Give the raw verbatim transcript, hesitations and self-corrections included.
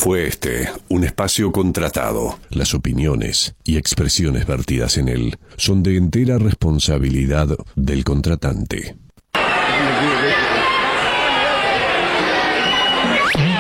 Fue este un espacio contratado. Las opiniones y expresiones vertidas en él son de entera responsabilidad del contratante.